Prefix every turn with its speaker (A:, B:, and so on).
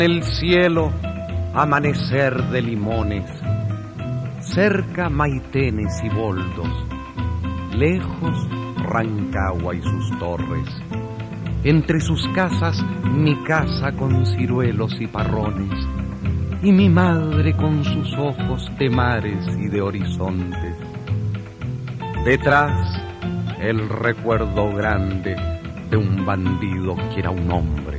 A: El cielo, amanecer de limones, cerca Maitenes y Boldos, lejos Rancagua y sus torres, entre sus casas mi casa con ciruelos y parrones, y mi madre con sus ojos de mares y de horizontes. Detrás el recuerdo grande de un bandido que era un hombre,